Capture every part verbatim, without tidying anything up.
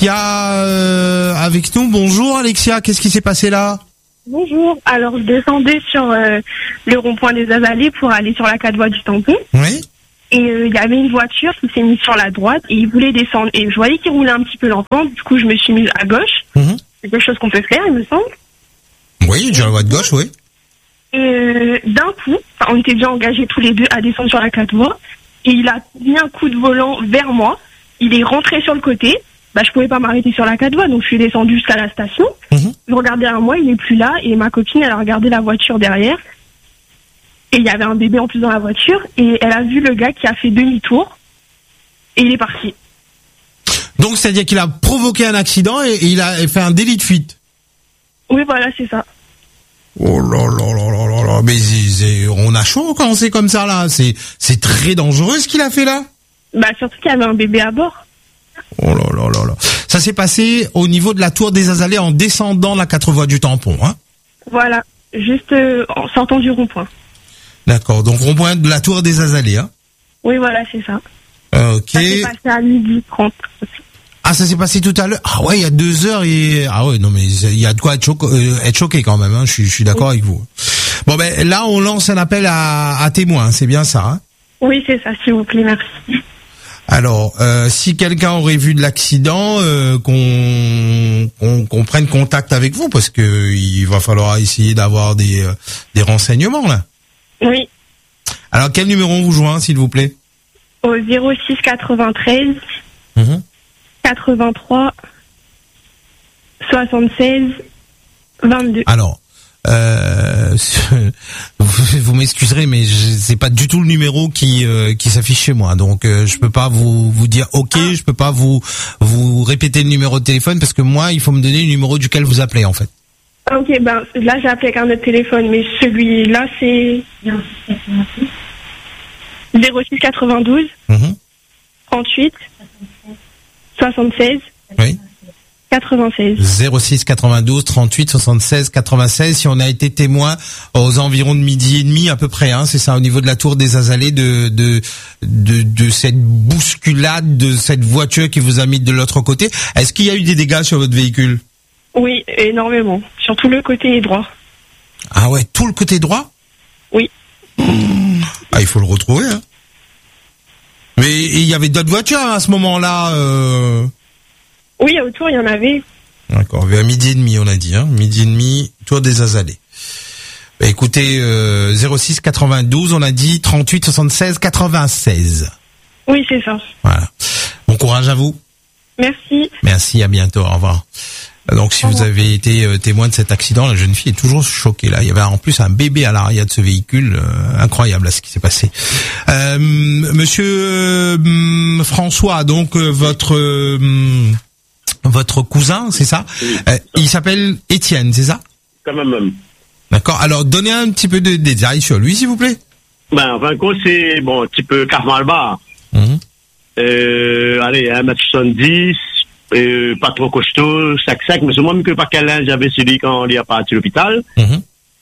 Alexia euh, avec nous. Bonjour Alexia, qu'est-ce qui s'est passé là? Bonjour, alors je descendais sur euh, le rond-point des Azalées pour aller sur la quatre voies du tampon. Oui. Et il euh, y avait une voiture qui s'est mise sur la droite et il voulait descendre. Et je voyais qu'il roulait un petit peu lentement, du coup je me suis mise à gauche. Mmh. C'est quelque chose qu'on peut faire, il me semble. Oui, j'ai la voie de gauche, oui. Et euh, d'un coup, on était déjà engagés tous les deux à descendre sur la quatre voies. Et il a mis un coup de volant vers moi. Il est rentré sur le côté. Bah, je pouvais pas m'arrêter sur la quatre voies, donc je suis descendue jusqu'à la station. Mmh. Je regardais derrière moi, il est plus là. Et ma copine, elle a regardé la voiture derrière. Et il y avait un bébé en plus dans la voiture. Et elle a vu le gars qui a fait demi-tour. Et il est parti. Donc, c'est-à-dire qu'il a provoqué un accident et, et il a fait un délit de fuite. Oui, voilà, c'est ça. Oh là là là là là là, mais c'est, c'est, on a chaud quand c'est comme ça là. C'est, c'est très dangereux ce qu'il a fait là. Bah surtout qu'il y avait un bébé à bord. Oh là là là là. Ça s'est passé au niveau de la tour des Azalées en descendant la quatre voies du tampon, hein. Voilà, juste euh, en sortant du rond-point. D'accord, donc rond-point de la tour des Azalées, hein. Oui, voilà, c'est ça. Ok. Ça s'est passé à midi trente. Ah, ça s'est passé tout à l'heure. Ah ouais, il y a deux heures et ah ouais, non mais il y a de quoi être, choqué, euh, être choqué quand même. Hein. Je suis, je suis d'accord oui. avec vous. Bon ben là, on lance un appel à, à témoins, c'est bien ça. Hein. Oui, c'est ça, s'il vous plaît, merci. Alors, euh, si quelqu'un aurait vu de l'accident, euh, qu'on, qu'on qu'on prenne contact avec vous, parce que il va falloir essayer d'avoir des euh, des renseignements là. Oui. Alors, quel numéro on vous joint, s'il vous plaît? Au zéro six quatre-vingt-treize. Mmh. quatre-vingt-trois soixante-seize vingt-deux. Alors, euh, vous, vous m'excuserez, mais je, c'est pas du tout le numéro qui euh, qui s'affiche chez moi, donc euh, je peux pas vous vous dire OK, je peux pas vous vous répéter le numéro de téléphone parce que moi, il faut me donner le numéro duquel vous appelez en fait. Ok, ben là j'ai appelé avec un autre téléphone, mais celui-là c'est zéro six quatre-vingt-douze mmh. trente-huit soixante-seize oui. quatre-vingt-seize. zéro six quatre-vingt-douze trente-huit soixante-seize quatre-vingt-seize. Si on a été témoin aux environs de midi et demi à peu près, hein, c'est ça, au niveau de la tour des Azalées, de de de de cette bousculade de cette voiture qui vous a mis de l'autre côté. Est-ce qu'il y a eu des dégâts sur votre véhicule? Oui, énormément. Surtout le côté droit. Ah ouais, tout le côté droit? Oui. Mmh. Ah, il faut le retrouver, hein. Mais il y avait d'autres voitures à ce moment-là. Euh... Oui, autour il y en avait. D'accord, vers midi et demi on a dit, hein, midi et demi, tour des Azalées. Bah, écoutez, euh, zéro six quatre-vingt-douze, on a dit trente-huit soixante-seize quatre-vingt-seize. Oui, c'est ça. Voilà. Bon courage à vous. Merci. Merci, à bientôt, au revoir. Donc si vous avez été euh, témoin de cet accident, la jeune fille est toujours choquée là. Il y avait en plus un bébé à l'arrière de ce véhicule, euh, incroyable là ce qui s'est passé. Euh, monsieur euh, François, donc euh, votre euh, votre cousin, c'est ça? euh, Il s'appelle Étienne, c'est ça? Quand même. D'accord. Alors donnez un petit peu de détails sur lui, s'il vous plaît. Ben en fin de compte, c'est bon, un petit peu Carmalbar. Mmh. Euh, allez, un mètre soixante-dix. Euh, pas trop costaud, sac sac, mais c'est moi même que pas quel âge j'avais celui quand il est parti à l'hôpital. Mm-hmm.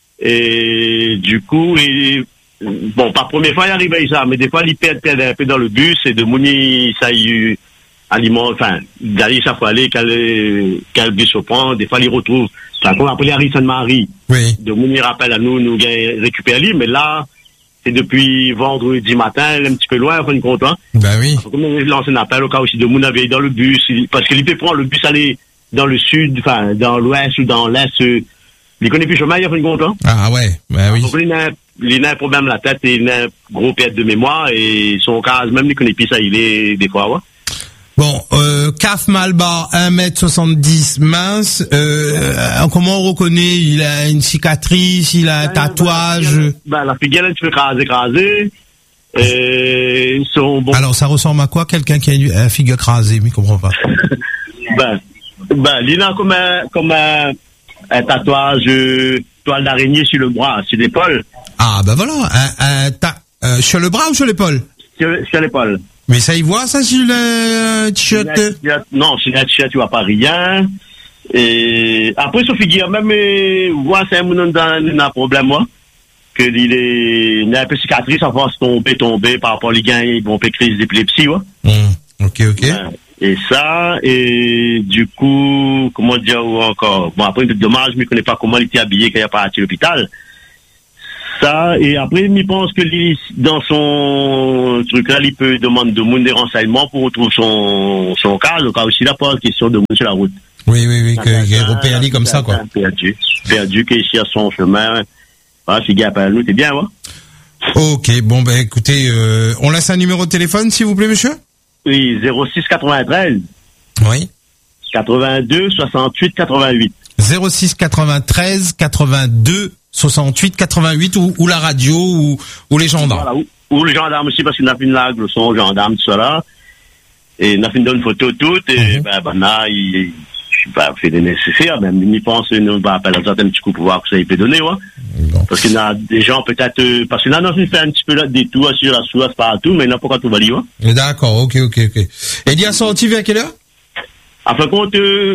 Et du coup, et, bon, pas première fois il arrive à ça, mais des fois il perd, perd un peu dans le bus et de mouni, ça y aliment, enfin, d'aller chaque fois aller, quel, quel bus au prend, des fois il retrouve, enfin, quand après il arrive Sainte-Marie, oui. De mouni rappelle à nous, nous récupérer lui, mais là, c'est depuis vendredi matin, un petit peu loin, en fin de compte, hein. Ben oui. Comme on lance un appel au cas aussi de mon avis dans le bus, parce qu'il peut prendre le bus aller dans le sud, enfin, dans l'ouest ou dans l'est, euh, il connaît plus le chemin, en fin de compte, hein. Ah ouais, ben oui. Donc, il a, il a un problème à la tête et il a un gros perte de mémoire et son cas, même il connaît plus ça, il est, des fois, ouais. Bon, euh, C A F Malbar, un mètre soixante-dix, mince, euh, comment on reconnaît? Il a une cicatrice, il a un ben, tatouage? Ben, ben, la figure, un petit peu écrasée, écrasée. Et son bon. Alors, ça ressemble à quoi, quelqu'un qui a une, une figure écrasée, mais je comprends pas. ben, ben, il a comme un, comme un, un tatouage, euh, toile d'araignée sur le bras, sur l'épaule. Ah, ben voilà, un, un ta, euh, sur le bras ou sur l'épaule? Sur, sur l'épaule. Mais ça y voit, ça, sur le t-shirt? Non, sur le t-shirt, tu vois pas rien. Et après, ce figure, même, voir c'est un monde dans un problème, moi. Que il est, il a un peu cicatrice, à force tomber, tomber, par rapport aux gains, ils vont faire crise d'épilepsie, ouais. Mmh. Ok, ok. Ben, Et ça, et du coup, comment dire encore, bon après, dommage, je ne connais pas comment il était habillé quand il a parti à l'hôpital. Ça, et après, il pense que lui, dans son truc là, il peut demander de monde des renseignements pour retrouver son, son cas, le cas aussi là, pas question de monde sur la route. Oui, oui, oui, qu'il est repéré comme ça, quoi. Perdu, perdu, qui est sur son chemin. Voilà, ce gars, nous, t'es bien, ouais. Ok, bon, ben, écoutez, euh, on laisse un numéro de téléphone, s'il vous plaît, monsieur? Oui, zéro six quatre-vingt-treize. Oui. quatre-vingt-deux soixante-huit quatre-vingt-huit. zéro six quatre-vingt-treize quatre-vingt-deux soixante-huit quatre-vingt-huit ou, ou la radio ou, ou les gendarmes. Voilà, ou, ou les gendarmes aussi, parce qu'il a fait une lague, le son gendarme, tout ça là. Et il a fait une photo toute, et mm-hmm. ben, ben là, il, je sais pas, fait des nécessaires, même, il pense, nous, bah, appelle un certain petit coup pour voir que ça il peut donner, ouais. Bon. Parce qu'il y a des gens, peut-être, euh, parce que là, on fait un petit peu là, des tours sur la souasse partout, mais il n'a pas tout valide, ouais. D'accord, ok, ok, ok. Et il y a sorti vers quelle heure? À fin compte, euh,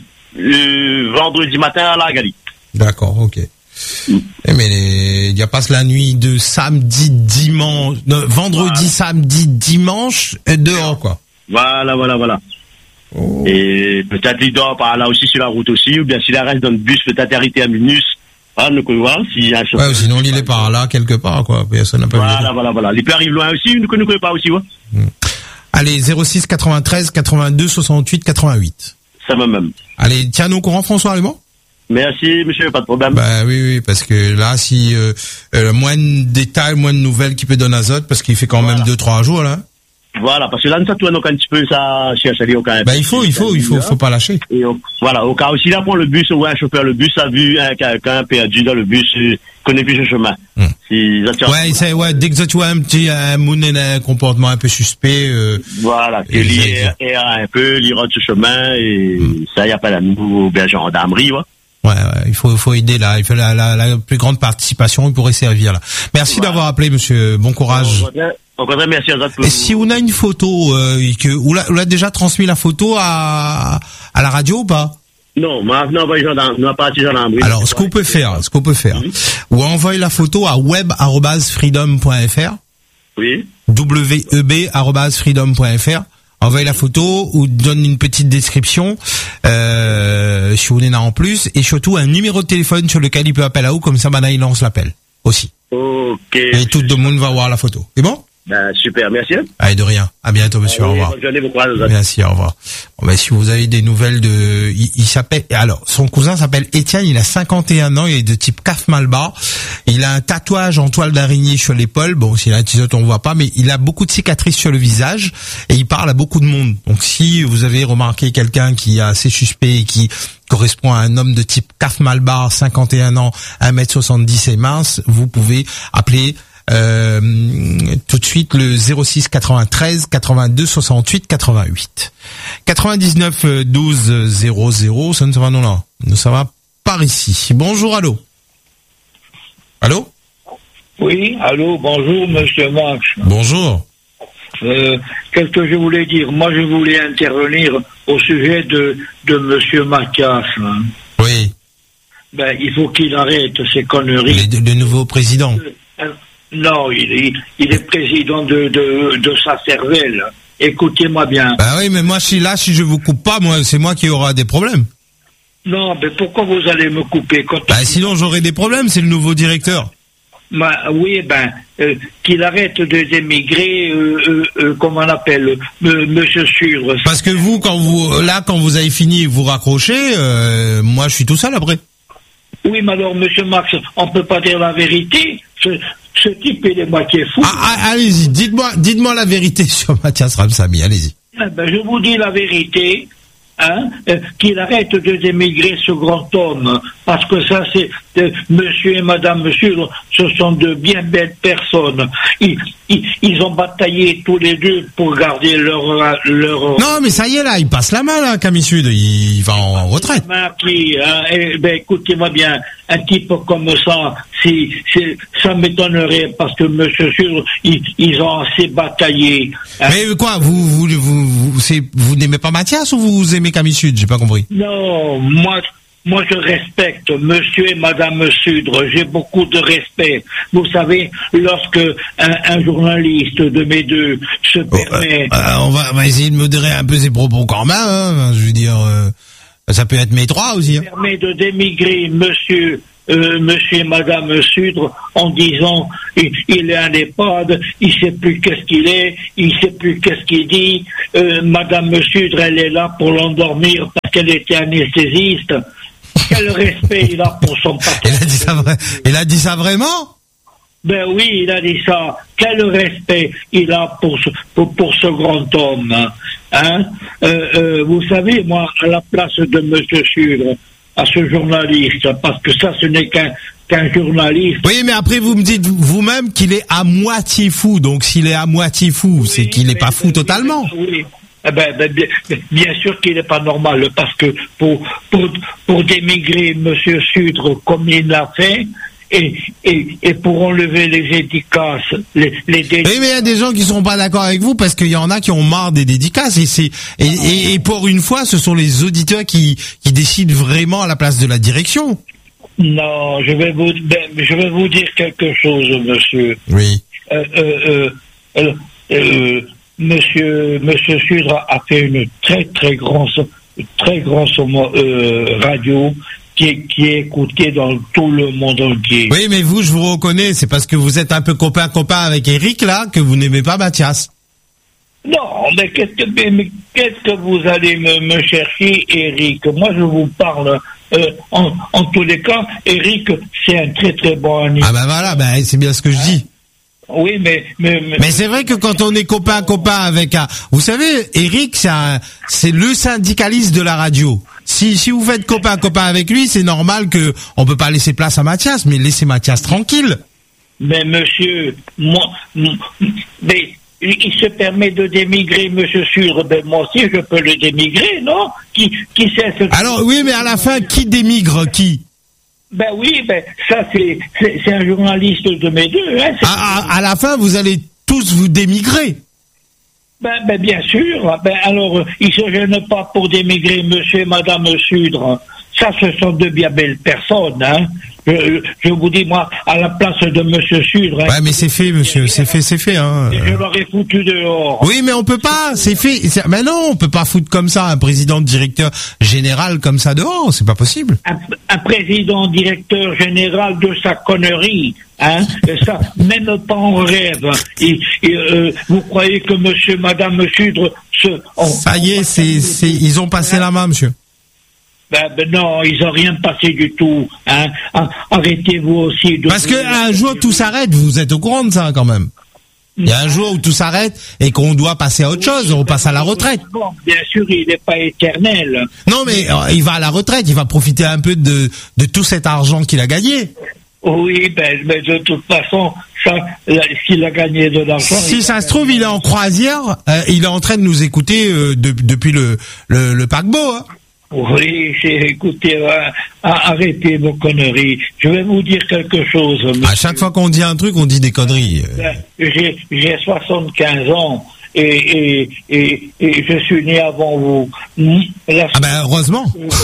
euh, vendredi matin à la Gali. D'accord, ok. Mm. Mais il n'y a pas la nuit de samedi, dimanche, non, vendredi, voilà. Samedi, dimanche, et dehors, quoi. Voilà, voilà, voilà. Oh. Et peut-être il dort par là aussi sur la route aussi, ou bien s'il reste dans le bus, peut-être arrêté à Minus. Ah, nous pouvons voir s'il y a un chauffeur. Ouais, sinon il est par là, quelque part, quoi. Personne n'a pas voilà, voilà, voilà, voilà. Il peut arriver loin aussi, nous ne connaissons pas aussi, ouais. Mm. Allez, zéro six quatre-vingt-treize quatre-vingt-deux soixante-huit quatre-vingt-huit. Ça va même. Allez, tiens-nous au courant, François Allemand. Merci, monsieur, pas de problème. Bah oui, oui, parce que là, si euh, euh, moins de détails, moins de nouvelles qui peut donner azote, parce qu'il fait quand voilà. même deux, trois jours là. Voilà, parce que là, nous ça tourne un petit peu, ça cherche à aller au cas. Bah il faut, il faut, il faut, faut pas lâcher. Et au, voilà, au cas aussi là pour le bus, ou un chauffeur le bus a vu un quelqu'un perdu dans le bus, euh, connaît plus le chemin. Hmm. Si, ouais, c'est ouais, dès que tu vois un petit un moun un comportement un peu suspect. Euh, voilà, que l'ir un peu, l'ira de ce chemin et hmm. ça y a pas la nouveau berger gendarmerie, ouais. Ouais, ouais, il faut, il faut aider là. Il faut la, la, la plus grande participation pourrait servir là. Merci voilà. d'avoir appelé, monsieur. Bon courage. On voudrait, merci à vous. Et si on a une photo, euh, que, on l'a, on l'a déjà transmis la photo à, à la radio ou pas? Non, moi, non, pas gendarme, non, pas gendarmerie. Alors, ce qu'on peut faire, ce qu'on peut faire, mm-hmm. ou envoyer la photo à web arobase freedom point f r. Oui. W E B arobase freedom point f r. Envoyez la photo ou donne une petite description, euh, si vous en avez en plus, et surtout un numéro de téléphone sur lequel il peut appeler là-haut, comme ça, maintenant il lance l'appel aussi. Ok. Et tout le monde va voir la photo. C'est bon? Ben, super, merci. Allez, de rien. À bientôt, monsieur. Allez, au revoir. Bonne journée, bon courage. Merci, au revoir. Bon, ben, si vous avez des nouvelles de, il, il s'appelle, alors, son cousin s'appelle Étienne, il a cinquante et un ans, il est de type Caf Malbar. Il a un tatouage en toile d'araignée sur l'épaule. Bon, s'il a un t-shirt, on voit pas, mais il a beaucoup de cicatrices sur le visage et il parle à beaucoup de monde. Donc, si vous avez remarqué quelqu'un qui est assez suspect et qui correspond à un homme de type Caf Malbar, cinquante et un ans, un mètre soixante-dix et mince, vous pouvez appeler Euh, tout de suite le zéro six quatre-vingt-treize quatre-vingt-deux soixante-huit quatre-vingt-huit quatre-vingt-dix-neuf douze zéro zéro. Ça ne ça va non là, ça va par ici. Bonjour, allô. Allô. Oui, allô, bonjour monsieur Max. Bonjour. Euh, qu'est-ce que je voulais dire? Moi je voulais intervenir au sujet de de monsieur Mathias. Hein. Oui. Ben il faut qu'il arrête ces conneries. Le, le nouveau président. Euh, Non, il est, il est président de, de, de sa cervelle. Écoutez-moi bien. Bah oui, mais moi, si là, si je vous coupe pas, moi, c'est moi qui aura des problèmes. Non, mais pourquoi vous allez me couper quand Bah sinon, j'aurai des problèmes, c'est le nouveau directeur. Bah oui, ben, euh, qu'il arrête de d'émigrer, euh, euh, euh, comment on appelle, euh, monsieur Sûr. Parce que vous, quand vous, là, quand vous avez fini, vous raccrochez, euh, moi, je suis tout seul après. Oui, mais alors, monsieur Max, on peut pas dire la vérité. Ce, ce type, il est moitié fou. Ah, ah, allez-y, dites-moi, dites-moi la vérité sur Mathias Ramsamy, allez-y. Eh ben, je vous dis la vérité, hein, euh, qu'il arrête de démigrer ce grand homme, parce que ça, c'est, euh, monsieur et madame monsieur, ce sont de bien belles personnes. Ils, ils, ils ont bataillé tous les deux pour garder leur, leur... Non, mais ça y est, là, il passe la main, là, Camille Sud, il va en retraite. Qui, hein, eh ben, écoutez-moi bien, un type comme ça, si, si, ça m'étonnerait, parce que monsieur Sûr, ils, ils ont assez bataillé. Hein. Mais quoi, vous, vous, vous, vous, c'est, vous n'aimez pas Mathias ou vous aimez Camille Sud? J'ai pas compris. Non, moi, moi je respecte monsieur et madame Sudre, j'ai beaucoup de respect. Vous savez, lorsque un, un journaliste de mes deux se bon, permet... Euh, euh, on, va, on va essayer de modérer un peu ses propos quand même, hein, je veux dire, euh, ça peut être mes trois aussi. Hein. permet de démigrer monsieur... Euh, monsieur et madame Sudre en disant il, il est un EHPAD, il sait plus qu'est-ce qu'il est, il sait plus qu'est-ce qu'il dit, euh, madame Sudre elle est là pour l'endormir parce qu'elle était anesthésiste. Quel respect il a pour son patron. Elle a dit ça, vrai... Elle a dit ça vraiment? Ben oui, il a dit ça. Quel respect il a pour ce, pour, pour ce grand homme. Hein euh, euh, vous savez, moi, à la place de monsieur Sudre, à ce journaliste, parce que ça, ce n'est qu'un qu'un journaliste. Oui, mais après, vous me dites vous-même qu'il est à moitié fou. Donc, s'il est à moitié fou, oui, c'est qu'il n'est pas fou totalement. Oui. Eh ben, ben, bien, bien sûr qu'il n'est pas normal, parce que pour, pour, pour démigrer monsieur Sudre comme il l'a fait, et, et, et pour enlever les dédicaces, les, les dédicaces. Oui, mais il y a des gens qui sont pas d'accord avec vous parce qu'il y en a qui ont marre des dédicaces et c'est et, et, et pour une fois, ce sont les auditeurs qui qui décident vraiment à la place de la direction. Non, je vais vous ben, je vais vous dire quelque chose, monsieur. Oui. Euh, euh, euh, euh, monsieur Monsieur Sudre a fait une très très grande très grande euh, radio. Qui est, qui est écouté dans tout le monde entier. Oui, mais vous, je vous reconnais, c'est parce que vous êtes un peu copain-copain avec Eric, là, que vous n'aimez pas Mathias. Non, mais qu'est-ce que, mais, mais qu'est-ce que vous allez me, me chercher, Eric? Moi, je vous parle, euh, en, en tous les cas, Eric, c'est un très très bon ami. Ah ben voilà, ben c'est bien ce que je dis. Oui, mais... Mais, mais, mais c'est vrai que quand on est copain-copain avec un... Vous savez, Eric, c'est un, c'est le syndicaliste de la radio. Si, si vous faites copain-copain avec lui, c'est normal que on peut pas laisser place à Mathias, mais laissez Mathias tranquille. Mais monsieur, moi... Mais il se permet de démigrer monsieur Sudre, ben moi aussi je peux le démigrer, non? Qui, qui sait ce... Alors oui, mais à la fin, qui démigre qui? Ben oui, ben ça c'est c'est, c'est un journaliste de mes deux. Hein, à, à, à la fin, vous allez tous vous démigrer. Ben, ben bien sûr. Ben alors, ils se gênent pas pour démigrer monsieur et madame Sudre. Ça, ce sont de bien belles personnes. Hein. Je, je vous dis, moi, à la place de monsieur Sudre... Ouais, hein, mais c'est fait, monsieur, c'est fait, c'est fait. Hein. Je l'aurais foutu dehors. Oui, mais on peut pas, c'est fait. C'est... Mais non, on peut pas foutre comme ça un président directeur général comme ça dehors, c'est pas possible. Un, un président directeur général de sa connerie, hein, ça, même pas en rêve. Et, et, euh, vous croyez que monsieur, madame Sudre... Se, on, ça y est, c'est, c'est, ils ont passé la main, monsieur. Ben, ben non, ils ont rien passé du tout. Hein. Arrêtez-vous aussi de... Parce que un jour tout s'arrête, vous êtes au courant de ça quand même. Il y a un jour où tout s'arrête et qu'on doit passer à autre chose, on passe à la retraite. Bon, bien sûr, il n'est pas éternel. Non, mais euh, il va à la retraite, il va profiter un peu de, de tout cet argent qu'il a gagné. Oui, ben, mais de toute façon, ça, s'il a gagné de l'argent... Si ça se trouve, il est en croisière, euh, il est en train de nous écouter euh, de, depuis le, le, le paquebot, hein. Oui, écoutez, euh, arrêtez vos conneries. Je vais vous dire quelque chose. Monsieur. À chaque fois qu'on dit un truc, on dit des conneries. J'ai, j'ai soixante-quinze ans et, et, et, et je suis né avant vous. La... Ah ben heureusement.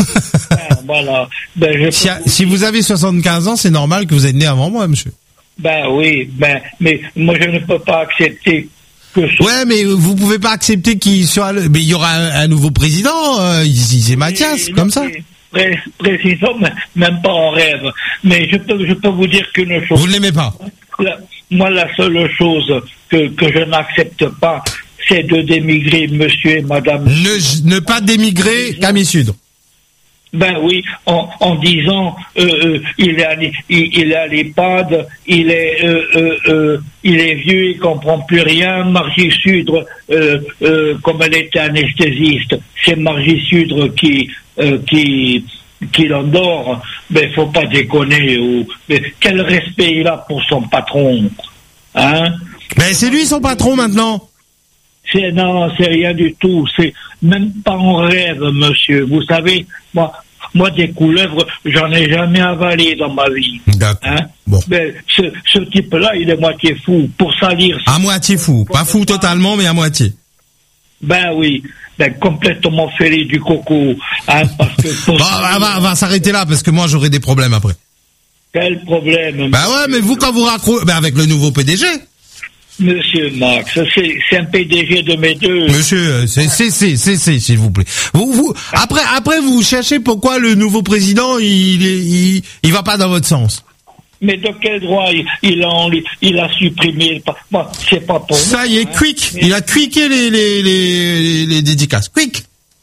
Voilà. Ben, je si, vous... si vous avez soixante-quinze ans, c'est normal que vous êtes né avant moi, monsieur. Ben oui, ben mais moi je ne peux pas accepter. Ouais, mais vous pouvez pas accepter qu'il soit le... Mais il y aura un, un nouveau président, euh, c'est Mathias, comme ça. Pré- président, même pas en rêve. Mais je peux, je peux vous dire qu'une chose. Vous ne l'aimez pas? La, moi, la seule chose que, que je n'accepte pas, c'est de démigrer monsieur et madame. Ne, ne pas démigrer Camille Sudre. Ben oui, en, en disant euh, euh, il est à, il, il est à l'EHPAD, il est euh, euh, euh, il est vieux, il comprend plus rien. Margie Sudre, euh, euh, comme elle était anesthésiste, c'est Margie Sudre qui euh, qui qui l'endort. Ben faut pas déconner. Ou, mais quel respect il a pour son patron, hein? Ben c'est lui son patron maintenant. C'est, non, c'est rien du tout. C'est même pas en rêve, monsieur. Vous savez, moi, moi des couleuvres, j'en ai jamais avalé dans ma vie. D'accord. Hein? Bon. Mais ce, ce type-là, il est moitié fou. Pour salir. À moitié fou. Pas fou totalement, mais à moitié. Ben oui. ben, complètement fêlé du coco. Hein, parce que bon, on va, on va s'arrêter là parce que moi j'aurai des problèmes après. Quel problème? Bah ouais, mais vous quand vous raccrochez, ben avec le nouveau P D G. Monsieur Max, c'est, c'est un P D G de mes deux. Monsieur, c'est, c'est, c'est, c'est, c'est, s'il vous plaît. Vous, vous, après, après, vous cherchez pourquoi le nouveau président, il, il, il va pas dans votre sens. Mais de quel droit il, il, a, il a supprimé, moi, c'est pas pour ça y est, hein, quick. Mais... Il a quické les, les, les, les, les dédicaces. Quick.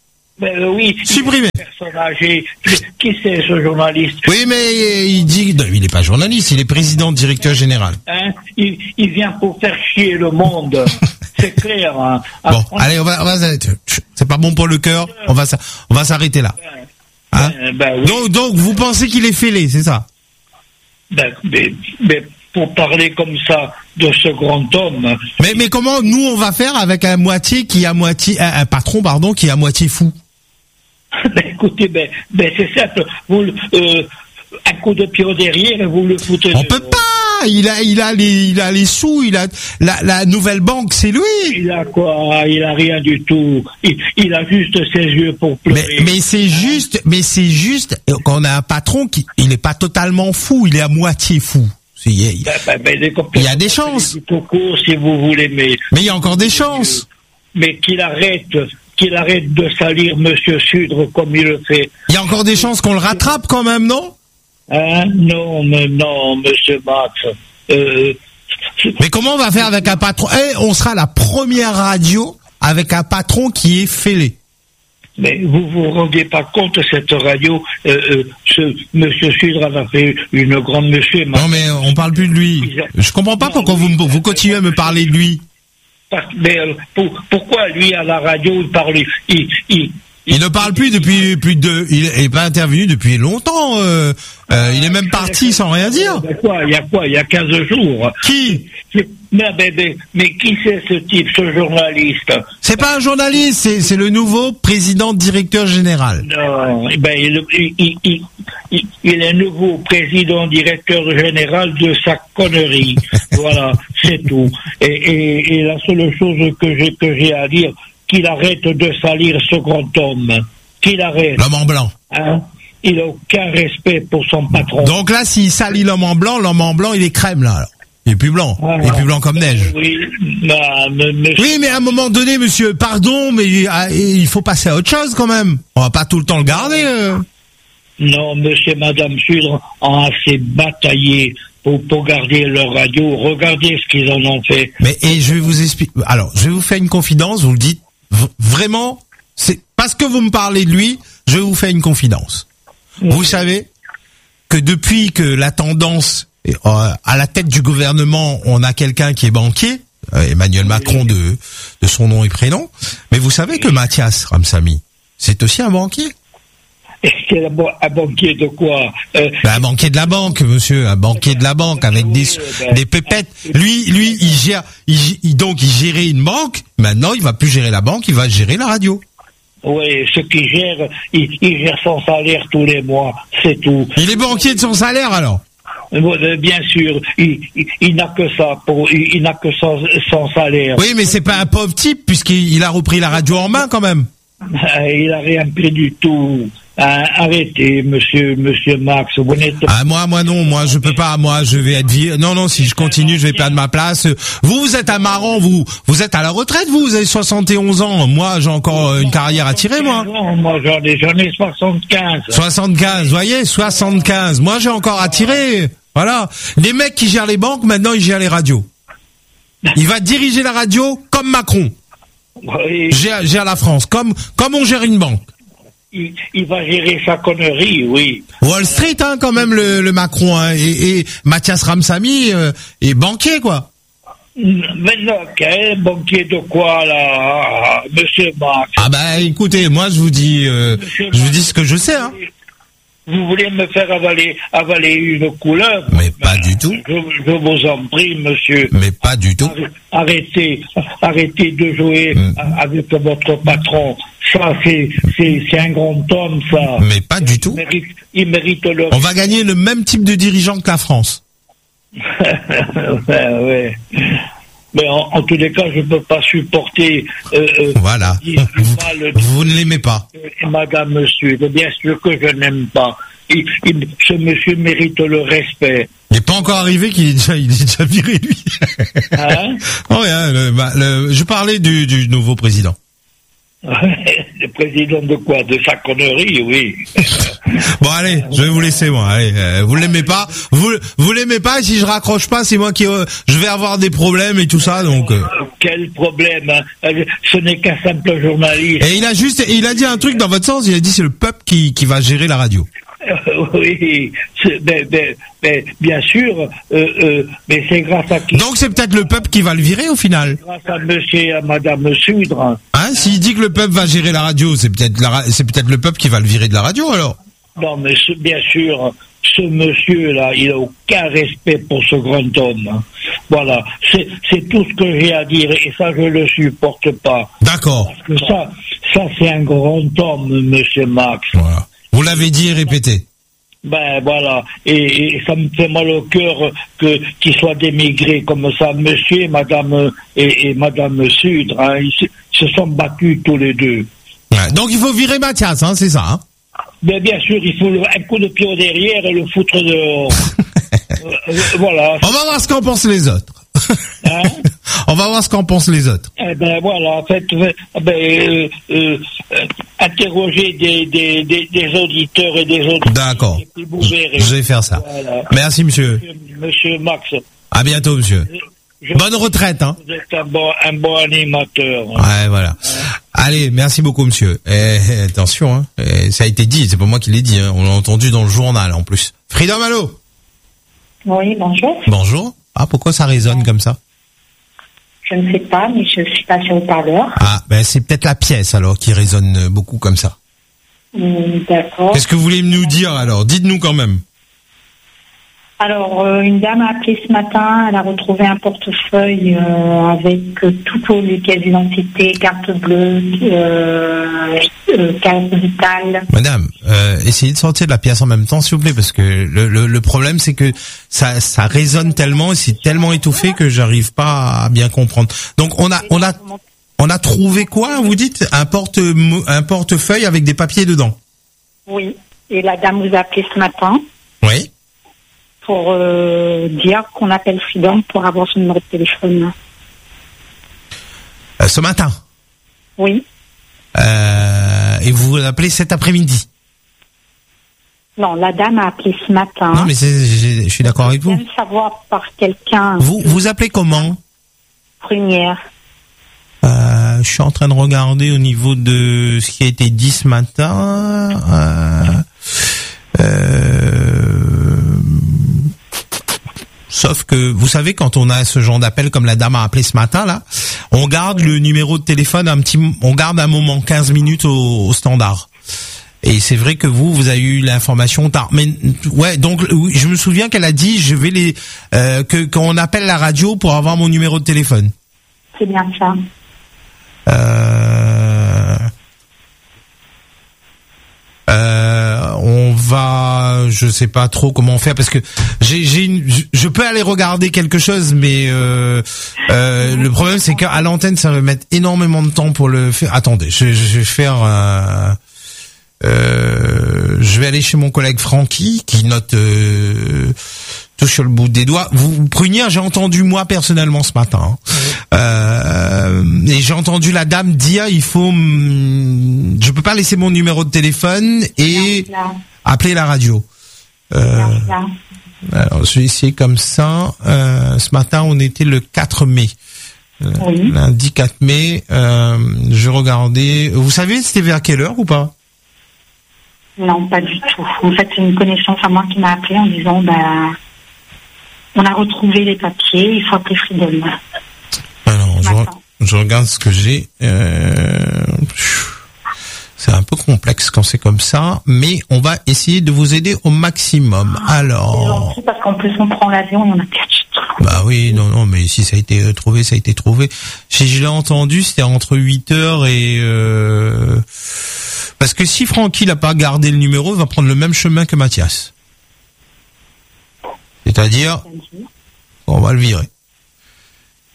Ben oui. Supprimé. Personnage, qui c'est ce journaliste? Oui, mais il dit, non, il n'est pas journaliste, il est président, directeur général. Hein, il, il vient pour faire chier le monde. C'est clair. Hein. Bon, on... allez, on va, on va, c'est pas bon pour le cœur. On va, on va s'arrêter là. Hein ben, ben, oui. Donc, donc, vous pensez qu'il est fêlé, c'est ça? Ben, mais, mais pour parler comme ça de ce grand homme. Mais, mais comment nous on va faire avec un moitié qui est à moitié, un, un patron pardon qui est à moitié fou? Ben, écoutez, ben, ben c'est simple. Vous, euh, un coup de pied au derrière et vous le foutez. On de... peut pas. Il a, il a les, il a les sous. Il a la, la nouvelle banque, c'est lui. Il a quoi? Il a rien du tout. Il, il a juste ses yeux pour pleurer. Mais, mais c'est juste, mais c'est juste qu'on a un patron qui, il n'est pas totalement fou. Il est à moitié fou. Il y a, il, ben, ben, ben, il y a des chances. Coco, si vous voulez, mais. Mais il y a encore des chances. Mais qu'il arrête. Qu'il arrête de salir Monsieur Sudre comme il le fait. Il y a encore des chances qu'on le rattrape quand même, non? Hein? Non, mais non, Monsieur Max. Euh, mais comment on va faire avec un patron? Eh, on sera la première radio avec un patron qui est fêlé. Mais vous vous rendez pas compte de cette radio? euh, euh, ce Monsieur Sudre a fait une grande monsieur. Non, mais on parle plus de lui. Je comprends pas pourquoi vous, vous continuez à me parler de lui. Mais pour, pourquoi lui à la radio il parle il, il, il, il ne parle plus depuis plus de il est pas intervenu depuis longtemps euh, euh, il est même parti sans rien dire. Il y a quoi il y a quoi il y a quinze jours. Qui? Mais, mais, mais, mais qui c'est ce type, ce journaliste? C'est pas un journaliste, c'est c'est le nouveau président directeur général. Non, ben il, il, il, il, il est nouveau président directeur général de sa connerie. Voilà, c'est tout. Et, et, et la seule chose que j'ai que j'ai à dire, qu'il arrête de salir ce grand homme. Qu'il arrête. L'homme en blanc. Hein? Il n'a aucun respect pour son patron. Donc là, s'il salit l'homme en blanc, l'homme en blanc, il est crème là. Alors. Il est plus blanc, ah, il est plus blanc comme neige. Oui, bah, mais, mais... oui, mais à un moment donné, monsieur, pardon, mais il faut passer à autre chose quand même. On va pas tout le temps le garder. Euh. Non, monsieur et madame Sudre ont assez bataillé pour, pour garder leur radio. Regardez ce qu'ils en ont fait. Mais et je vais vous expliquer. Alors, je vais vous faire une confidence. Vous le dites vraiment. C'est parce que vous me parlez de lui, je vous fais une confidence. Oui. Vous savez que depuis que la tendance Et, euh, à la tête du gouvernement, on a quelqu'un qui est banquier, euh, Emmanuel Macron de, de son nom et prénom. Mais vous savez que Mathias Ramsamy, c'est aussi un banquier. C'est un banquier de quoi? euh, ben, Un banquier de la banque, monsieur, un banquier de la banque avec des ben, des pépettes. Lui, lui, il gère, il, il, donc il gérait une banque. Maintenant, il va plus gérer la banque, il va gérer la radio. Oui, ce qu'il gère, il, il gère son salaire tous les mois, c'est tout. Il est banquier de son salaire alors? Bien sûr, il, il, il n'a que ça, pour, il, il n'a que son, son salaire. Oui, mais c'est pas un pauvre type puisqu'il a repris la radio en main quand même. Il a rien pris du tout. Hein, arrêtez, monsieur, monsieur Max. Vous n'êtes pas... Ah moi, moi non, moi je peux pas. Moi, je vais être vieux. Non, non, si je continue, je vais perdre ma place. Vous, vous êtes un marrant. Vous, vous êtes à la retraite. Vous, vous avez soixante et onze ans. Moi, j'ai encore une carrière à tirer, moi. Non, moi j'en ai, j'en ai soixante-quinze. soixante-quinze, voyez, soixante-quinze. Moi, j'ai encore à tirer. Voilà. Les mecs qui gèrent les banques, maintenant, ils gèrent les radios. Il va diriger la radio comme Macron. Oui. Gère, gère la France, comme comme on gère une banque. Il, il va gérer sa connerie, oui. Wall Street, hein, quand même, le, le Macron, hein, et, et Mathias Ramsamy euh, est banquier, quoi. Mais non, quel banquier de quoi, là, monsieur Max? Ah bah, écoutez, moi, je vous dis, euh, je vous dis ce que je sais, hein. Vous voulez me faire avaler, avaler une couleur? Mais pas du tout. Je, je vous en prie, monsieur. Mais pas du tout. Arrêtez, arrêtez de jouer mm. avec votre patron. Ça, c'est, c'est, c'est un grand homme, ça. Mais pas du tout. Il mérite, il mérite le... On va gagner le même type de dirigeant que la France. ouais, ouais. Mais en, en tous les cas, je ne peux pas supporter. Euh, euh, voilà. Dire du Vous, mal vous ne l'aimez pas. de Madame Sud. Bien sûr que je n'aime pas. Il, il, ce monsieur mérite le respect. Il n'est pas encore arrivé qu'il est déjà, il est déjà viré, lui. Hein? Oh, rien, le, bah, le, je parlais du, du nouveau président. Le président de quoi? De sa connerie, oui. Bon, allez, je vais vous laisser, moi. Allez, euh, vous l'aimez pas, vous, vous l'aimez pas, et si je raccroche pas, c'est moi qui, euh, je vais avoir des problèmes et tout ça, donc. Euh. Quel problème, hein? Ce n'est qu'un simple journaliste. Et il a juste, il a dit un truc dans votre sens. Il a dit c'est le peuple qui, qui va gérer la radio. Euh, oui, ben, ben, ben, bien sûr, euh, euh, mais c'est grâce à qui? Donc c'est peut-être le peuple qui va le virer au final. Grâce à monsieur et à madame Sudre. Hein, s'il dit que le peuple va gérer la radio, c'est peut-être la, c'est peut-être le peuple qui va le virer de la radio alors. Non, mais ce, bien sûr, ce monsieur-là, il a aucun respect pour ce grand homme. Voilà, c'est, c'est tout ce que j'ai à dire et ça, je le supporte pas. D'accord. Parce que ça, ça c'est un grand homme, monsieur Max. Voilà. Vous l'avez dit et répété. Ben voilà, et, et ça me fait mal au cœur que qu'il soit démigré comme ça, monsieur et madame et, et madame Sudre, hein, ils se, se sont battus tous les deux. Ouais, donc il faut virer Mathias, hein, c'est ça. Hein. Mais bien sûr, il faut le, un coup de pied au derrière et le foutre dehors. euh, voilà. On va voir ce qu'en pensent les autres. Hein? On va voir ce qu'en pensent les autres. Eh ben voilà, en fait, ben, euh, euh, euh, interroger des, des, des, des auditeurs et des autres. D'accord. Et puis vous verrez. Je vais faire ça. Voilà. Merci monsieur. Monsieur, monsieur Max. À bientôt monsieur. Je, Bonne retraite, hein. Vous êtes un bon, un bon animateur. Ouais, voilà. Allez, merci beaucoup monsieur. Et, et, attention, hein. Et, ça a été dit, c'est pas moi qui l'ai dit, hein. On l'a entendu dans le journal en plus. Freedom, allô. Oui, bonjour. Bonjour. Ah, pourquoi ça résonne comme ça? Je ne sais pas, mais je suis passée au parleur. Ah, ben c'est peut-être la pièce alors qui résonne beaucoup comme ça. Mm, d'accord. Qu'est-ce que vous voulez nous dire alors? Dites-nous quand même. Alors, euh, une dame a appelé ce matin, elle a retrouvé un portefeuille euh, avec euh, toutes les pièces d'identité, carte bleue, euh, euh, carte vitale. Madame, euh, essayez de sortir de la pièce en même temps, s'il vous plaît, parce que le, le, le problème, c'est que ça, ça résonne tellement et c'est tellement étouffé que j'arrive pas à bien comprendre. Donc, on a, on a, on a trouvé quoi, vous dites? Un porte, un portefeuille avec des papiers dedans. Oui. Et la dame vous a appelé ce matin. Oui. Pour euh, dire qu'on appelle Freedom pour avoir son numéro de téléphone. Euh, ce matin. Oui. Euh, et vous l'appelez cet après-midi. Non, la dame a appelé ce matin. Non, mais c'est, je suis d'accord avec vous. Je viens de savoir par quelqu'un. Vous, vous appelez comment? Prunière. Euh, je suis en train de regarder au niveau de ce qui a été dit ce matin. Euh, euh, sauf que, vous savez, quand on a ce genre d'appel comme la dame a appelé ce matin, là, on garde le numéro de téléphone un petit, on garde un moment, quinze minutes au, au standard. Et c'est vrai que vous, vous avez eu l'information tard. Mais ouais, donc oui, je me souviens qu'elle a dit, je vais les, euh, que qu'on appelle la radio pour avoir mon numéro de téléphone. C'est bien ça. Euh, euh, on va, je sais pas trop comment faire parce que j'ai, j'ai une, je peux aller regarder quelque chose, mais euh, euh, le problème c'est qu'à l'antenne ça va mettre énormément de temps pour le faire. Attendez, je, je vais faire. Euh, euh, je vais aller chez mon collègue Francky qui note euh, tout sur le bout des doigts. Vous, Prunière, j'ai entendu moi personnellement ce matin. Hein. Euh, et j'ai entendu la dame dire il faut, je peux pas laisser mon numéro de téléphone et appeler la radio. Euh, alors je vais essayer comme ça. Euh, ce matin on était le quatre mai. Oui. Lundi quatre mai. Euh, je regardais. Vous savez c'était vers quelle heure ou pas? Non, pas du tout. En fait, c'est une connaissance à moi qui m'a appelé en disant, bah, on a retrouvé les papiers, il faut appeler Freedom. Alors, je, re- je regarde ce que j'ai. Euh, c'est un peu complexe quand c'est comme ça, mais on va essayer de vous aider au maximum. Alors. C'est parce qu'en plus, on prend l'avion et on a perdu. Bah oui, non, non, mais si ça a été trouvé, ça a été trouvé. Si je l'ai entendu, c'était entre huit heures et... Euh... Parce que si Francky n'a pas gardé le numéro, il va prendre le même chemin que Mathias. C'est-à-dire, on va le virer.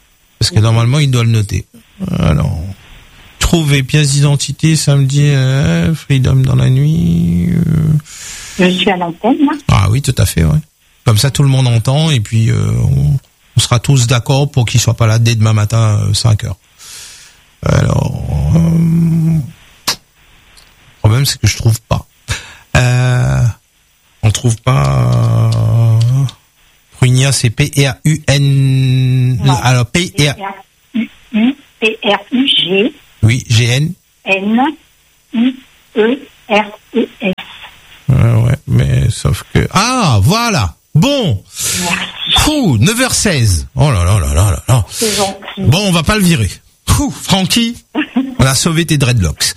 Parce que normalement, il doit le noter. Alors, trouver pièce d'identité samedi, euh, Freedom dans la nuit. Euh... Je suis à l'antenne, là. Ah oui, tout à fait, ouais. Comme ça, tout le monde entend et puis euh, on, on sera tous d'accord pour qu'il soit pas là dès demain matin, euh, cinq heures. Alors, euh, le problème, c'est que je trouve pas. Euh, on trouve pas... Euh, Prugnia, c'est P R U N... Non. Alors, P R... P R U G... Oui, G N... N... I... E... R... E... S. Ouais, ouais, mais sauf que... Ah, voilà. Bon. Fou, neuf heures seize. Oh là là là là là là. C'est gentil. Bon, on va pas le virer. Fou, Francky, on a sauvé tes dreadlocks.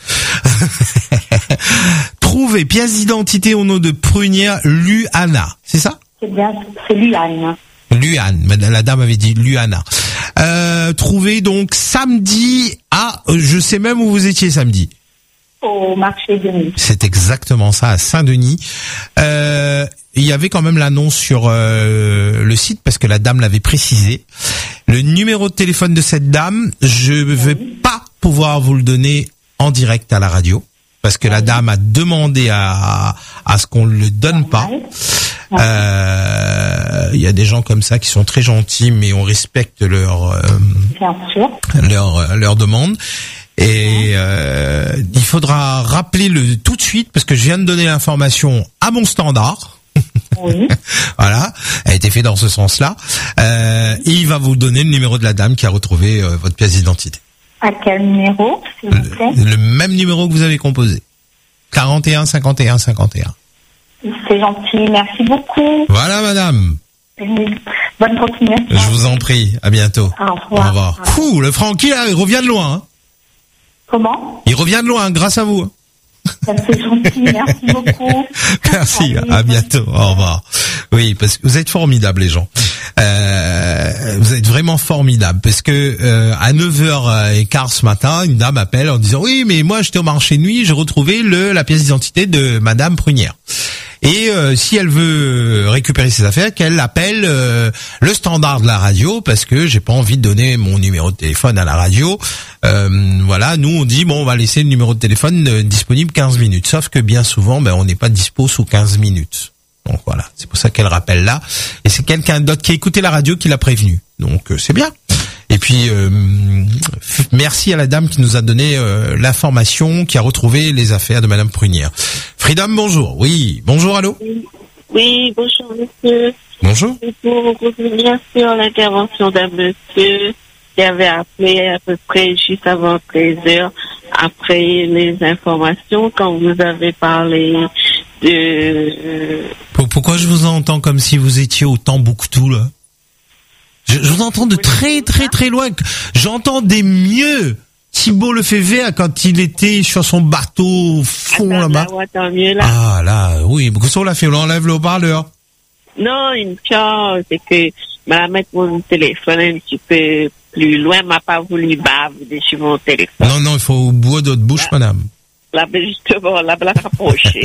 Trouver pièce d'identité au nom de Prunière Luana. C'est ça? C'est bien, c'est Luane. Luane, la dame avait dit Luana. Euh, trouver donc samedi à... Je sais même où vous étiez samedi. Au marché de nuit. C'est exactement ça, à Saint-Denis. Euh, il y avait quand même l'annonce sur euh, le site parce que la dame l'avait précisé. Le numéro de téléphone de cette dame, je ne vais pas pouvoir vous le donner en direct à la radio parce que la dame a demandé à, à ce qu'on ne le donne pas. Euh, il y a des gens comme ça qui sont très gentils, mais on respecte leur euh, Bien sûr. leur leur demande. Et euh, il faudra rappeler le tout de suite parce que je viens de donner l'information à mon standard. Oui. Voilà, elle a été faite dans ce sens-là. Euh, et il va vous donner le numéro de la dame qui a retrouvé euh, votre pièce d'identité. À quel numéro, s'il vous plaît? Le, le même numéro que vous avez composé. quarante et un cinquante et un cinquante et un. C'est gentil, merci beaucoup. Voilà, madame. Bonne continuation. Je vous en prie. À bientôt. Au revoir. Au revoir. Fou, le Francky, là, il revient de loin. Hein. Comment? Il revient de loin, grâce à vous. Ça, c'est gentil, merci beaucoup. Merci, Allez, à bientôt, au revoir. Oui, parce que vous êtes formidables, les gens. Euh, vous êtes vraiment formidables, parce que euh, à neuf heures quinze ce matin, une dame appelle en disant « Oui, mais moi, j'étais au marché de nuit, j'ai retrouvé le la pièce d'identité de Madame Prunière. » Et euh, si elle veut récupérer ses affaires, qu'elle appelle euh, le standard de la radio, parce que j'ai pas envie de donner mon numéro de téléphone à la radio. Euh, voilà, nous on dit bon, on va laisser le numéro de téléphone euh, disponible quinze minutes. Sauf que bien souvent, ben on n'est pas dispo sous quinze minutes. Donc voilà, c'est pour ça qu'elle rappelle là. Et c'est quelqu'un d'autre qui a écouté la radio qui l'a prévenu. Donc euh, c'est bien. Et puis euh, f- merci à la dame qui nous a donné euh, l'information, qui a retrouvé les affaires de Madame Prunière. Freedom, bonjour. Oui, bonjour, allô. Oui, bonjour monsieur. Bonjour. C'est pour revenir sur l'intervention d'un monsieur qui avait appelé à peu près juste avant treize heures, après les informations, quand vous avez parlé de... Pourquoi je vous entends comme si vous étiez au Tambouctou, là? Je, je vous entends de très très très loin. J'entendais mieux Thibault Lefebvre quand il était sur son bateau au fond Attends, là-bas. là, ouais, tant mieux, là. Ah là, oui, qu'est-ce qu'on l'a fait? On enlève le haut-parleur. Non, une chose, c'est que m'a mettre mon téléphone un petit peu plus loin, m'a pas voulu baver sur mon téléphone. Non, non, il faut au bout de votre bouche, là, madame. Là, ben justement, là, la rapprocher.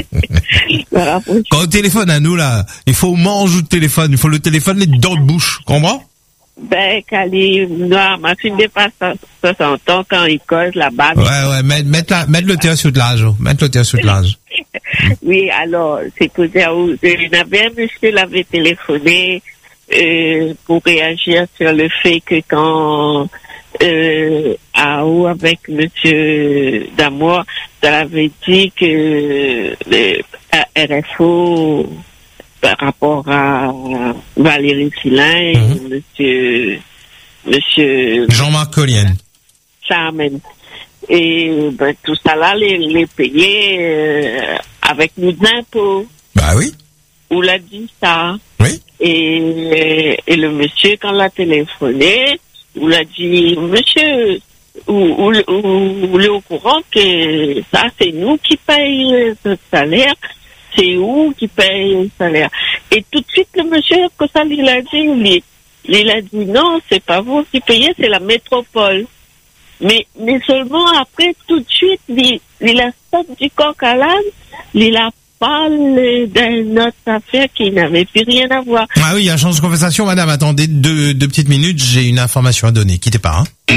La rapprocher. Quand on téléphone à nous, là, il faut manger le téléphone, il faut le téléphone être dans la bouche, comprends? Ben, Cali, non, ma fille dépasse soixante ans quand il cause là-bas. Ouais, ouais, mettre, mettre, la, mettre le théâtre sur de l'âge, mettre le théâtre sur de l'âge. Oui, alors, c'est pour dire, il y avait un monsieur qui l'avait téléphoné euh, pour réagir sur le fait que quand euh, à ou avec monsieur Damour, ça avait dit que le R F O par rapport à Valérie Filin, mmh. monsieur monsieur Jean-Marc Collienne. Charmen. Et ben, tout ça là, les, les payer euh, avec nos impôts. Bah oui. On l'a dit ça. Oui. Et, et le monsieur, quand l'a téléphoné, on l'a dit, monsieur, vous êtes au courant que ça, c'est nous qui payons le salaire, c'est vous qui payez le salaire. Et tout de suite, le monsieur, que ça, il a dit, il, il a dit, non, c'est pas vous qui payez, c'est la métropole. Mais, mais seulement après, tout de suite, il, il a sorti du coq à l'âne, il a parle d'une autre affaire qui n'avait plus rien à voir. Ah oui, il y a un changement de conversation, madame. Attendez deux, deux petites minutes, j'ai une information à donner. Quittez pas, hein.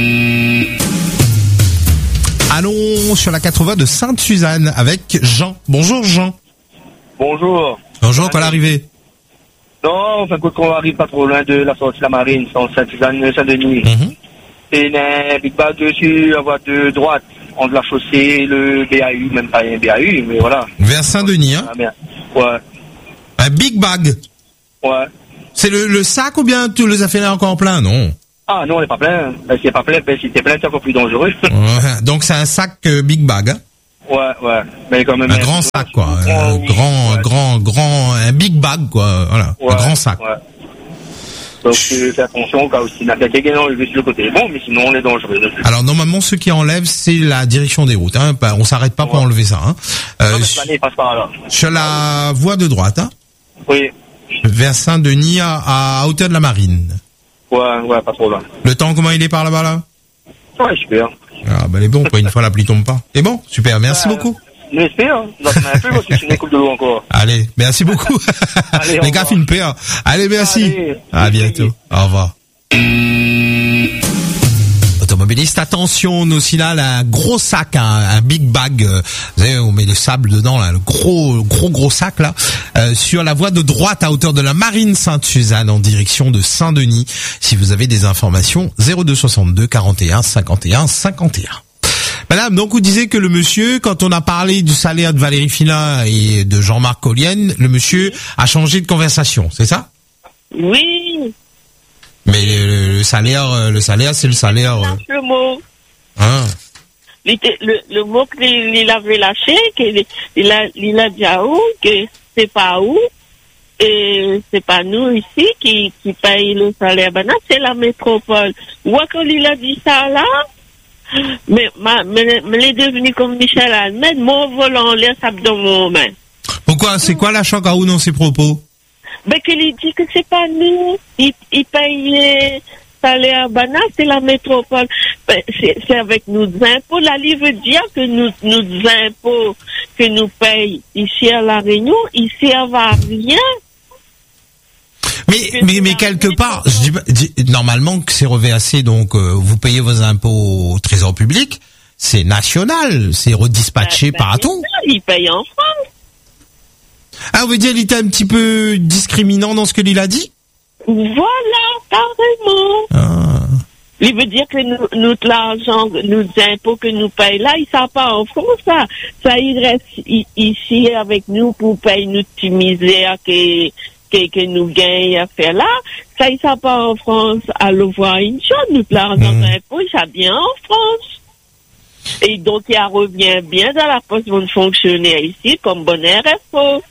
Allons sur la quatre-vingts de Sainte-Suzanne avec Jean. Bonjour Jean. Bonjour. Bonjour, quoi l'arrivée? Non, enfin, quand on arrive pas trop loin de la sortie de la marine, c'est en Sainte-Suzanne, Saint-Denis. Mm-hmm. Et il y a un big bag dessus, la voie de droite, entre la chaussée et le B A U, même pas un B A U, mais voilà. Vers Saint-Denis, hein? Ah, bien. Ouais. Un big bag. Ouais. C'est le, le sac ou bien tu les as fait là encore plein? Non. Ah non, on n'est pas plein. Ben, si c'est pas plein, ben, si c'est plein, c'est encore plus dangereux. Ouais, donc c'est un sac euh, big bag, hein? Ouais, ouais. Mais quand même. Un grand sac, quoi. Un oui, grand, ouais. grand, grand, un big bag, quoi. Voilà. Ouais, un grand sac. Ouais. Donc, euh, fais attention au cas où il y a quelqu'un enlevé sur le côté. Bon, mais sinon, on est dangereux. Alors, normalement, ceux qui enlèvent, c'est la direction des routes, hein. On s'arrête pas ouais. pour enlever ça, hein. Euh, Non, mais l'année, il passe par là. sur la voie de droite, hein. Oui. Vers Saint-Denis, à, à hauteur de la Marine. Ouais, ouais, pas trop loin. Le temps, comment il est par là-bas, là? Ouais, super. Ah, ben, il est bon, quoi. Une fois la pluie tombe pas. C'est bon? Super. Merci Ouais. beaucoup. J'espère, hein. J'en ai un peu parce que c'est une coupe de l'eau encore. Allez, merci beaucoup. Allez, les gars, filment P A. Allez, merci. Allez, à bientôt. Au revoir. Automobiliste, attention, on a aussi là un gros sac, un, un big bag. Euh, vous savez, on met le sable dedans, là, le gros, gros, gros sac là, euh, sur la voie de droite à hauteur de la Marine Sainte-Suzanne en direction de Saint-Denis. Si vous avez des informations, zéro deux soixante-deux quarante et un cinquante et un cinquante et un. Madame, donc vous disiez que le monsieur, quand on a parlé du salaire de Valérie Filin et de Jean-Marc Collienne, le monsieur a changé de conversation, c'est ça? Oui. Mais le, le salaire, le salaire, c'est le salaire. Le mot. Hein? Le, le, le mot qu'il il avait lâché, qu'il il a, il a dit à où, que c'est pas où, et c'est pas nous ici qui, qui paye le salaire. Ben non, c'est la métropole. Ou quand il a dit ça là, mais, ma, mais, mais il est devenu comme Michel Almed, mon volant, l'air sape dans mon main. Pourquoi? C'est quoi la choc à où dans ses propos? Ben, qu'il dit que c'est pas nous. Il, il paye salaire Bana, c'est la métropole. Ben, c'est, c'est avec nos impôts. La L I veut dire que nous, nos impôts que nous payons ici à La Réunion, ils servent à rien. Mais, mais, mais quelque part, je dis, dis, normalement que c'est reversé, donc euh, vous payez vos impôts au trésor public, c'est national, c'est redispatché Ben, partout. Ils payent en France. Ah, on veut dire qu'il était un petit peu discriminant dans ce qu'il a dit? Voilà, carrément. Ah. Il veut dire que nous, nous l'argent, nos impôts que nous payons là, ils ne sont pas en France, ça. Ça, il reste i- ici avec nous pour payer notre petite misère que, que, que nous gagnons à faire là. Ça, ils ne sont pas en France à le voir une chose. Nous, l'argent Mmh. d'impôts, ça vient en France. Et donc, il revient bien dans la poste de fonctionnaire ici comme bon R F O.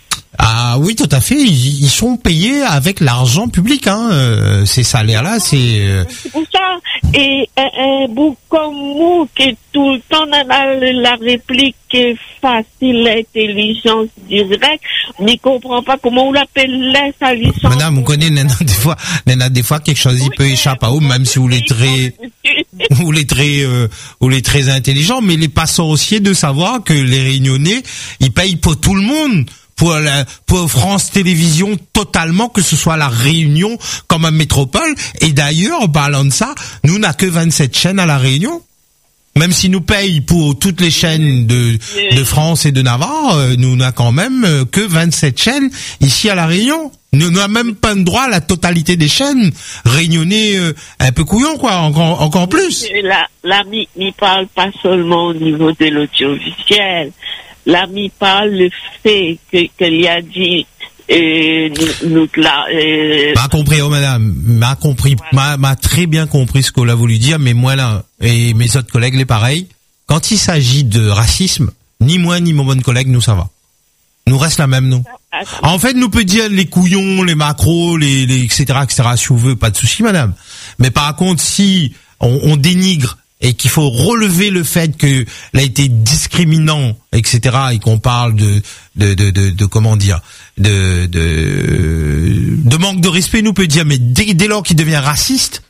Ah oui, tout à fait. Ils, ils sont payés avec l'argent public. Hein. Euh, ces salaires-là, c'est. Euh... C'est pour ça. Et un, un bout comme nous, qui tout le temps dans la, la réplique facile, l'intelligence directe, mais comprend pas comment on l'appelle l'intelligence. Madame, vous connaissez, Nana, des fois, Nana, des fois, quelque chose, il peut échapper à vous, même si vous l'êtes très, vous l'êtes très, euh, vous l'êtes très intelligent, mais il est pas sorcier de savoir que les Réunionnais, ils payent pour tout le monde. Pour la, pour France Télévisions totalement, que ce soit la Réunion comme une métropole. Et d'ailleurs, en parlant de ça, nous n'a que vingt-sept chaînes à la Réunion. Même si nous payons pour toutes les chaînes de, de France et de Navarre, euh, nous n'a quand même euh, que vingt-sept chaînes ici à la Réunion. Nous n'avons même pas le droit à la totalité des chaînes. Réunionnais euh, un peu couillon, quoi, encore, encore plus. La, l'ami n'y parle pas seulement au niveau de l'audiovisuel. L'ami parle le fait que qu'il a dit euh, nous, nous là. Euh, m'a compris, oh madame, m'a compris, voilà. m'a, m'a très bien compris ce qu'on a voulu dire, mais moi là et mes autres collègues les pareils. Quand il s'agit de racisme, ni moi ni mon bon collègue nous ça va. Nous reste la même nous. En fait, nous peut dire les couillons, les macros, les, les et cetera et cetera si vous voulez, pas de souci madame. Mais par contre, si on, on dénigre et qu'il faut relever le fait que a été discriminant, et cetera, et qu'on parle de, de, de, de, de comment dire, de, de, de manque de respect, nous peut dire, mais dès, dès lors qu'il devient raciste,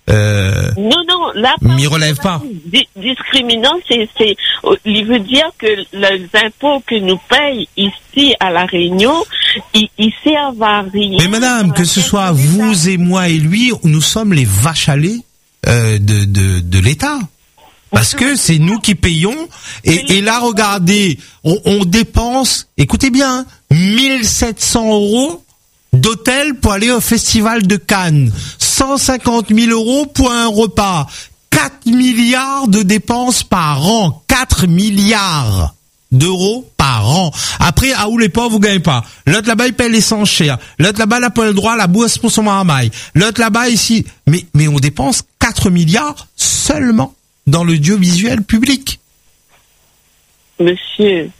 Euh, non, non, là, m'y relève pas. Di- discriminant, c'est, c'est, il veut dire que les impôts que nous payons ici à La Réunion, ils, ils servent à rien. Mais madame, que ce soit vous et moi et lui, nous sommes les vaches à lait euh, de, de, de l'État. Parce que c'est nous qui payons. Et, et là, regardez, on, on dépense, écoutez bien, mille sept cents euros d'hôtel pour aller au festival de Cannes. cent cinquante mille euros pour un repas. quatre milliards de dépenses par an. quatre milliards d'euros par an. Après, à où les pauvres, vous gagnez pas. L'autre là-bas, il paye l'essence cher. L'autre là-bas, il n'a pas le droit à la bourse pour son marmaille. L'autre là-bas, ici. Mais, mais on dépense quatre milliards seulement dans l'audiovisuel public. Monsieur,